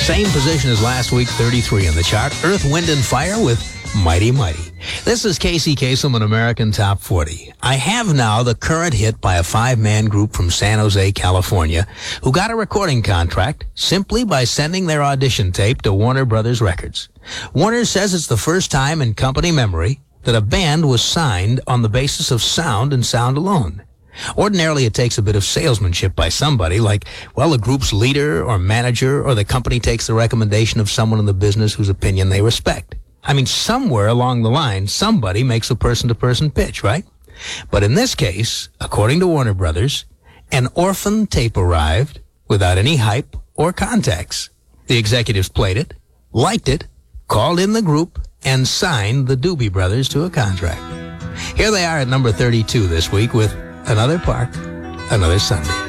Same position as last week, 33 in the chart. Earth, Wind, and Fire with Mighty Mighty. This is Casey Kasem, an American Top 40. I have now the current hit by a 5-man group from San Jose, California, who got a recording contract simply by sending their audition tape to Warner Brothers Records. Warner says it's the first time in company memory that a band was signed on the basis of sound and sound alone. Ordinarily, it takes a bit of salesmanship by somebody, like, well, the group's leader or manager, or the company takes the recommendation of someone in the business whose opinion they respect. I mean, somewhere along the line, somebody makes a person-to-person pitch, right? But in this case, according to Warner Brothers, an orphan tape arrived without any hype or contacts. The executives played it, liked it, called in the group, and signed the Doobie Brothers to a contract. Here they are at number 32 this week with Another Park, Another Sunday.